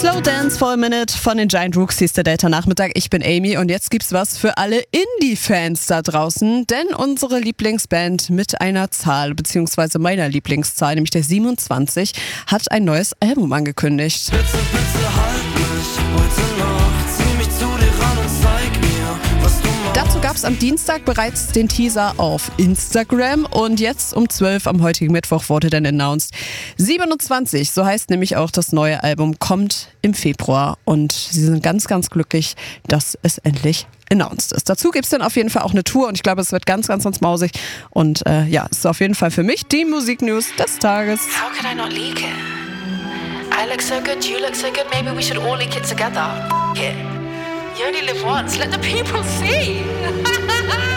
Slow Dance for a Minute von den Giant Rooks hieß der Delta-Nachmittag. Ich bin Amy und jetzt gibt's was für alle Indie-Fans da draußen, denn unsere Lieblingsband mit einer Zahl, beziehungsweise meiner Lieblingszahl, nämlich der 27, hat ein neues Album angekündigt. Bitte, bitte halt mich heute Nacht, zieh mich zu dir ran und zeig mir, was du machst. Dazu gab es am Dienstag bereits den Teaser auf Instagram und jetzt um 12 am heutigen Mittwoch wurde dann announced. 27, so heißt nämlich auch das neue Album, kommt im Februar und sie sind ganz, ganz glücklich, dass es endlich announced ist. Dazu gibt es dann auf jeden Fall auch eine Tour und ich glaube, es wird ganz, ganz, ganz mausig und es ist auf jeden Fall für mich die Musiknews des Tages. How could I not leak it? I look so good, you look so good, maybe we should all leak it together. F it. You only live once, let the people see.